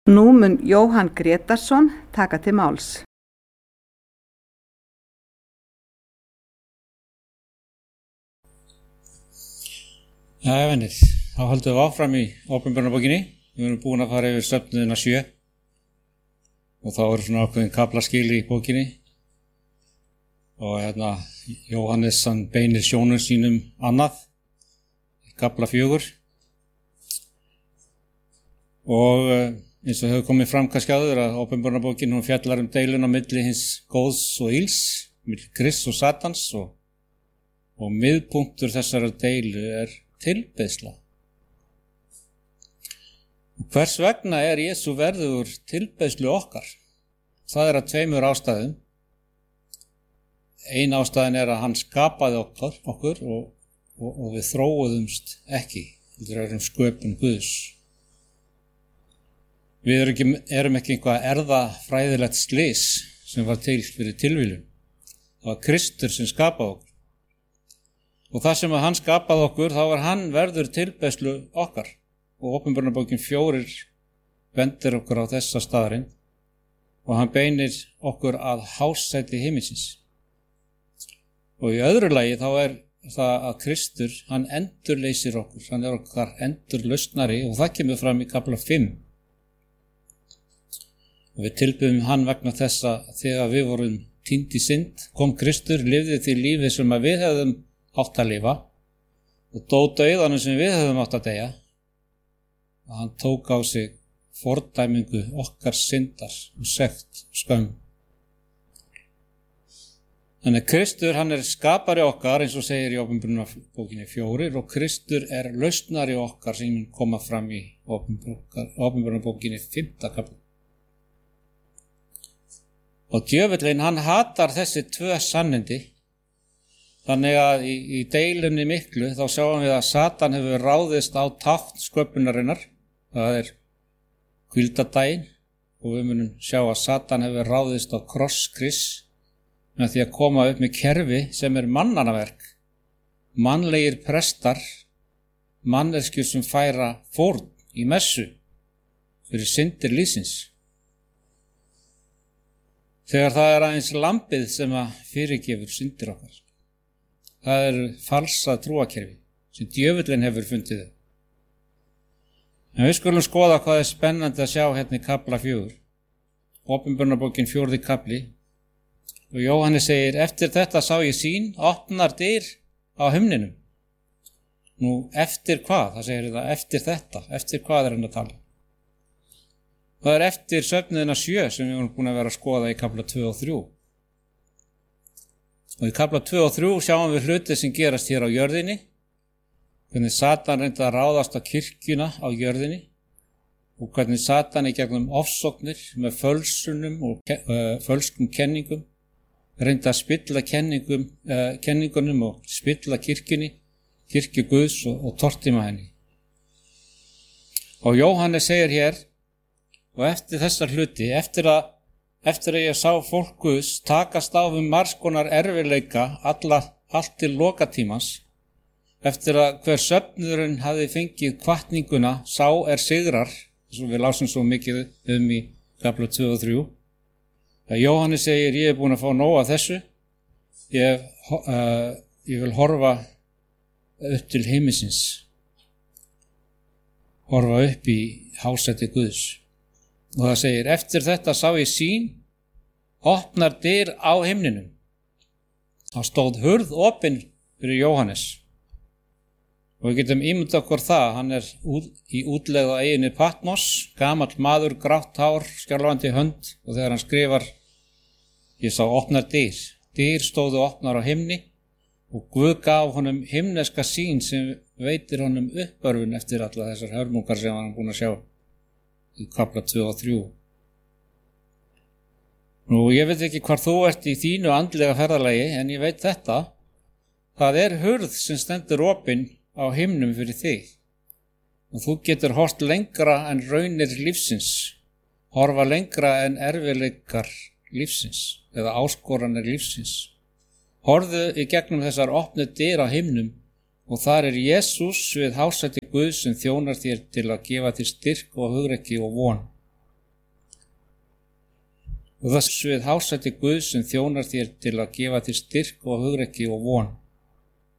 Nú mun Jóhann Grétarsson taka til máls. Jæja, vinir, þá höldum við áfram í Opinberunarbókinni. Við erum búin að fara yfir söfnuðina 7 og þá eru svona ákveðin kaflaskil í bókinni. Og Jóhannes hann beinir sjónum sínum annað, kafla 4. Og eins og hefur komið fram kannski áður að Opinberunarbókin hún fjallar deiluna milli hins góðs og ills, milli Krists og Satans og miðpunktur þessara deilu tilbeiðsla. Og hvers vegna Jesú verður tilbeiðslu okkar? Það af 2 ástæðum. Ein ástæðan að hann skapaði okkur og við þróuðumst ekki. Við erum sköpun Guðs. Við erum ekki eitthvað erfðafræðilegt slys sem var til fyrir tilviljun. Það var Kristur sem skapaði okkur. Og það sem hann skapaði okkur, þá var hann verður tilbeiðslu okkar. Og Opinberunarbókin 4 bendir okkur á þessa staðarinn og hann beinir okkur að hásæti himinsins. Og í öðru lagi þá það að Kristur, hann endurleysir okkur, hann okkar endurlausnari og það kemur fram í kafla 5. Og við tilbyðum hann vegna þess að þegar við vorum týnd í synd, kom Kristur, lifði því lífi sem að við hefðum átt að lifa og dó dauðanum sem við hefðum átt að deyja. Og hann tók á sig fordæmingu okkar syndar og sekt og skömm. Þannig Kristur, hann skapari okkar eins og segir í Opinberunarbókinni 4 og Kristur lausnari okkar sem mun koma fram í Opinberunarbókinni 5. kapla. Og djöfullinn, hann hatar þessi 2 sannindi. Þannig að í deilunni miklu þá sjáum við að Satan hefur ráðist á tákn sköpunarinnar. Það hvíldardaginn og við munum sjá að Satan hefur ráðist á kross Krists með því að koma upp með kerfi sem mannannaverk. Mannlegir prestar, manneskjur sem færa fórn í messu fyrir syndir lífsins. Þegar það aðeins lambið sem fyrirgefur syndir okkar. Það falsa trúakerfi sem djöfullinn hefur fundið. En við skulum skoða hvað spennandi að sjá hérna í kafla 4. Opinberunarbókin 4. kapli. Og Jóhannes segir, eftir þetta sá ég sýn, opnar dyr á himninum. Nú, eftir hvað? Það segir það, eftir þetta. Eftir hvað hann að tala? Það eftir söfnuðina 7 sem við erum búin að vera að skoða í kafla 2 og 3. Og í kafla 2 og 3 sjáum við hluti sem gerast hér á jörðinni, hvernig Satan reyndi að ráðast á kirkjuna á jörðinni og hvernig Satan í gegnum ofsóknir með fölsunum og fölskum kenningum reyndi að spilla kenningunum og spilla kirkjunni, kirkju Guðs og tortíma henni. Og Jóhannes segir hér, og eftir þessar hluti, eftir að ég sá fólk Guðs takast á margs konar erfiðleika allt til lokatímans, eftir að hver söfnuðurinn hafi fengið hvatninguna, sá sigrar, sem við lásum svo mikið í kafla 2 og 3. Jóhannes segir, ég búin að fá nóg af þessu, ég vil horfa upp til himinsins, horfa upp í hásæti Guðs. Og það segir, eftir þetta sá ég sýn, opnar dyr á himninum. Það stóð hurð opin fyrir Jóhannes. Og við getum ímyndað okkur það, hann í útlegð á eyjunni Patmos, gamall maður, grátt hár, skjálfandi hönd, og þegar hann skrifar, ég sá opnar dyr. Dyr stóðu opnar á himni, og Guð gaf honum himneska sýn sem veitir honum uppörfun eftir alla þessar hörmungar sem hann búin að sjá í kafla 2 og 3. Nú, ég veit ekki hvar þú ert í þínu andlega ferðalagi, en ég veit þetta. Það hurð sem stendur opin á himnum fyrir þig. Og þú getur hort lengra en raunir lífsins, horfa lengra en erfiðleikar lífsins, eða áskoranir lífsins. Horfðu í gegnum þessar opnu dyr á himnum og þar Jesús við hásæti Guðs sem þjónar þér til að gefa þér styrk og hugrekki og von. Og það svið hásætti Guðs sem þjónar þér til að gefa þér styrk og hugrekki og von.